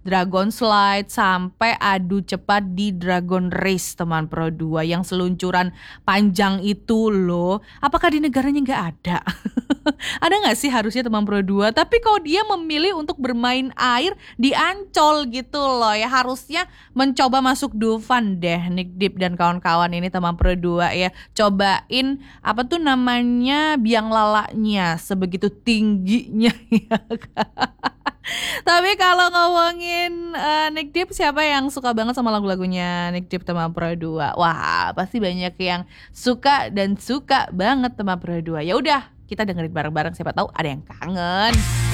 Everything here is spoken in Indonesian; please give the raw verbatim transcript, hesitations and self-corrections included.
Dragon Slide, sampai adu cepat di Dragon Race teman Pro dua yang seluncuran panjang itu loh. Apakah di negaranya nggak ada? Ada nggak sih harusnya teman Pro dua? Tapi kok dia memilih untuk bermain air di Ancol gitu loh ya. Harusnya mencoba masuk Dufan deh Nick Deep dan kawan-kawan ini teman Pro dua ya. Cobain apa tuh namanya biang lalanya sebegitu tingginya ya kan? Tapi kalau ngomongin uh, Nick Deep, siapa yang suka banget sama lagu-lagunya Nick Deep teman Pro dua? Wah, pasti banyak yang suka dan suka banget teman Pro dua. Ya udah, kita dengerin bareng-bareng, siapa tahu ada yang kangen.